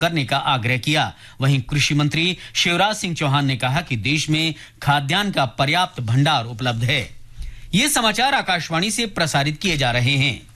करने का आग्रह किया। वहीं कृषि मंत्री शिवराज सिंह चौहान ने कहा कि देश में खाद्यान्न का पर्याप्त भंडार उपलब्ध है। ये समाचार आकाशवाणी से प्रसारित किए जा रहे हैं।